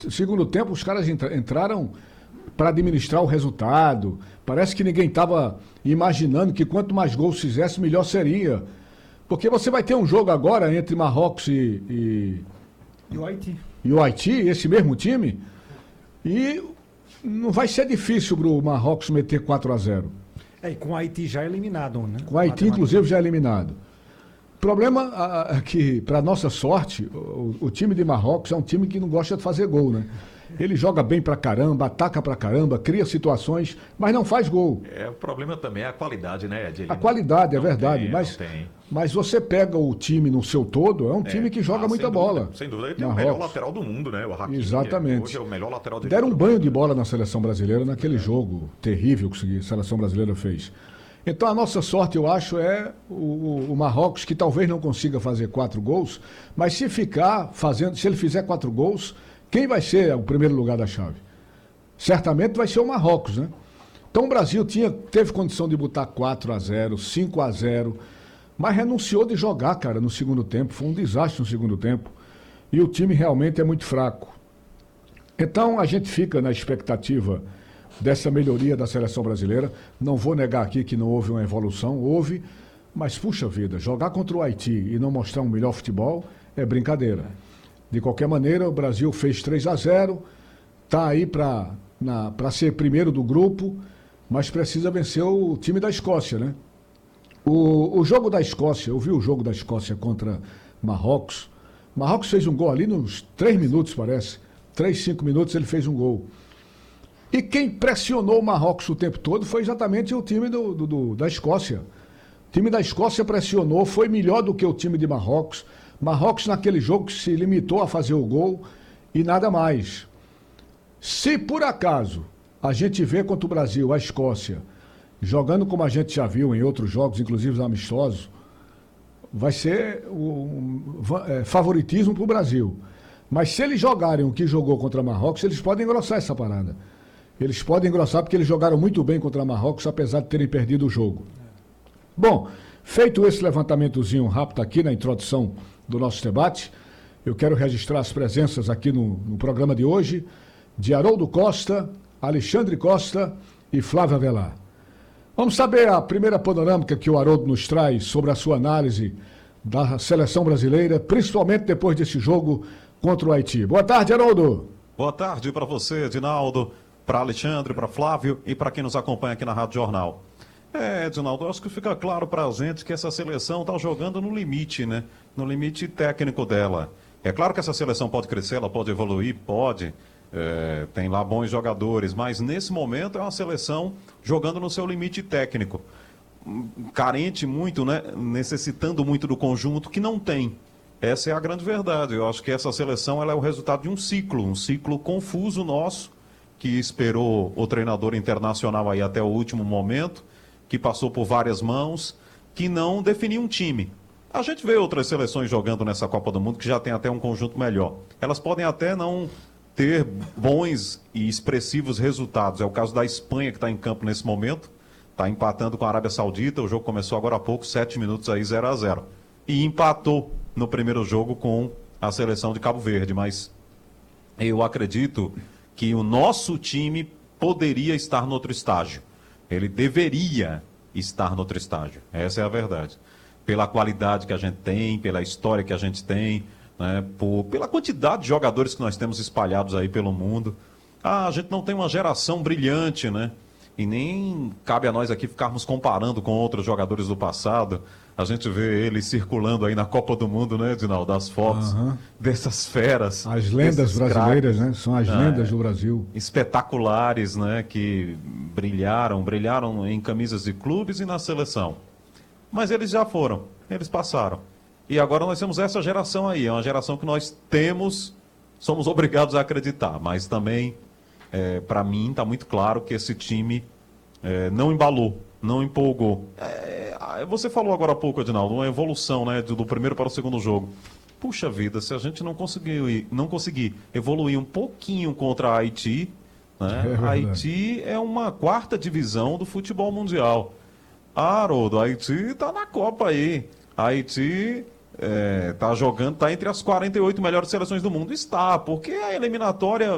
Segundo tempo, os caras entraram para administrar o resultado. Parece que ninguém estava imaginando que quanto mais gols fizesse, melhor seria. Porque você vai ter um jogo agora entre Marrocos E o Haiti. e o Haiti, esse mesmo time, e não vai ser difícil para o Marrocos meter 4-0. E com o Haiti já eliminado, né? Com o Haiti, inclusive, já eliminado. O problema é que, para nossa sorte, o time de Marrocos é um time que não gosta de fazer gol, né? Ele joga bem pra caramba, ataca pra caramba, cria situações, mas não faz gol. O problema também é a qualidade, né, Edilino? A qualidade, é Não verdade, tem, mas, não tem. mas você pega o time no seu todo, é um time que joga muita sem bola. dúvida, sem dúvida, ele tem o Marrocos. melhor lateral do mundo, né? O Hakimi. Exatamente. Hoje é o melhor lateral Deram um do banho mundo. de bola na seleção brasileira naquele jogo terrível que a seleção brasileira fez. Então a nossa sorte, eu acho, é o Marrocos, que talvez não consiga fazer 4 gols, mas se ele fizer 4 gols, quem vai ser o primeiro lugar da chave? Certamente vai ser o Marrocos, né? Então o Brasil teve condição de botar 4-0, 5-0, mas renunciou de jogar, cara, no segundo tempo. Foi um desastre no segundo tempo. E o time realmente é muito fraco. Então a gente fica na expectativa dessa melhoria da seleção brasileira. Não vou negar aqui que não houve uma evolução, houve, mas puxa vida, jogar contra o Haiti e não mostrar um melhor futebol é brincadeira. De qualquer maneira, o Brasil fez 3-0, está aí para ser primeiro do grupo, mas precisa vencer o time da Escócia, né? O jogo da Escócia, eu vi o jogo da Escócia contra Marrocos. Marrocos fez um gol ali nos 3 minutos, parece. 3, 5 minutos ele fez um gol. E quem pressionou o Marrocos o tempo todo foi exatamente o time da Escócia. O time da Escócia pressionou, foi melhor do que o time de Marrocos. Marrocos naquele jogo se limitou a fazer o gol e nada mais. Se por acaso a gente vê contra o Brasil, a Escócia, jogando como a gente já viu em outros jogos, inclusive amistosos, vai ser favoritismo para o Brasil. Mas se eles jogarem o que jogou contra Marrocos, eles podem engrossar essa parada. Eles podem engrossar porque eles jogaram muito bem contra Marrocos, apesar de terem perdido o jogo. Bom, feito esse levantamentozinho rápido aqui na introdução do nosso debate, eu quero registrar as presenças aqui no programa de hoje de Haroldo Costa, Alexandre Costa e Flávio Avelar. Vamos saber a primeira panorâmica que o Haroldo nos traz sobre a sua análise da seleção brasileira, principalmente depois desse jogo contra o Haiti. Boa tarde, Haroldo. Boa tarde para você, Edinaldo, para Alexandre, para Flávio e para quem nos acompanha aqui na Rádio Jornal. Edinaldo, eu acho que fica claro para a gente que essa seleção está jogando no limite, né? No limite técnico dela. É claro que essa seleção pode crescer, ela pode evoluir, pode. Tem lá bons jogadores, mas nesse momento é uma seleção jogando no seu limite técnico. Carente muito, né? Necessitando muito do conjunto que não tem. Essa é a grande verdade. Eu acho que essa seleção ela é o resultado de um ciclo confuso nosso, que esperou o treinador internacional aí até o último momento, que passou por várias mãos, que não definiu um time. A gente vê outras seleções jogando nessa Copa do Mundo que já tem até um conjunto melhor. Elas podem até não ter bons e expressivos resultados. É o caso da Espanha, que está em campo nesse momento, está empatando com a Arábia Saudita. O jogo começou agora há pouco, 7 minutos aí, 0-0. E empatou no primeiro jogo com a seleção de Cabo Verde. Mas eu acredito que o nosso time poderia estar no outro estágio. Ele deveria estar no outro estágio. Essa é a verdade. Pela qualidade que a gente tem, pela história que a gente tem, né, pela quantidade de jogadores que nós temos espalhados aí pelo mundo. A gente não tem uma geração brilhante, né? E nem cabe a nós aqui ficarmos comparando com outros jogadores do passado. A gente vê eles circulando aí na Copa do Mundo, né, Edinaldo? Das fotos dessas feras. As lendas brasileiras, né? São as lendas do Brasil. Espetaculares, né? Que brilharam em camisas de clubes e na seleção. Mas eles já foram, eles passaram. E agora nós temos essa geração aí, é uma geração que nós somos obrigados a acreditar. Mas também, para mim, está muito claro que esse time não embalou, não empolgou. Você falou agora há pouco, Edinaldo, uma evolução, né, do primeiro para o segundo jogo. Puxa vida, se a gente não conseguir evoluir um pouquinho contra a Haiti, né? Haiti é uma 4ª divisão do futebol mundial. Haroldo, a Haiti está na Copa aí. A Haiti está jogando, está entre as 48 melhores seleções do mundo. Está, porque a eliminatória